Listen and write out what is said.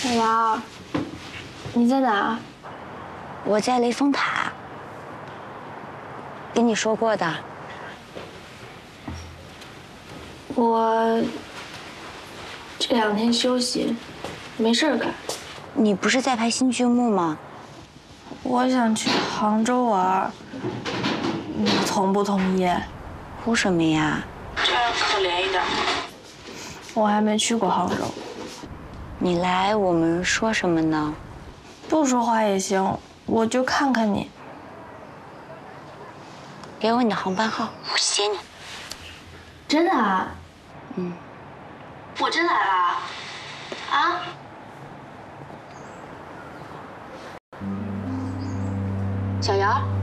小姚，你在哪？ 我在雷峰塔，跟你说过的。 我这2天休息，没事干。 你不是在拍新剧目吗？ 我想去杭州玩，你同不同意？ 哭什么呀？ 这样可怜一点。我还没去过杭州。 你来，我们说什么呢？ 不说话也行，我就看看你。 给我你的航班号，我接你。 真的啊？ 嗯。 我真来啦？啊？ 小姚。